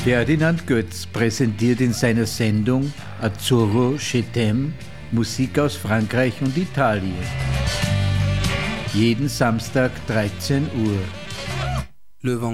Ferdinand Götz präsentiert in seiner Sendung Azzurro Je t'aime Musik aus Frankreich und Italien. Jeden Samstag 13 Uhr. Le vent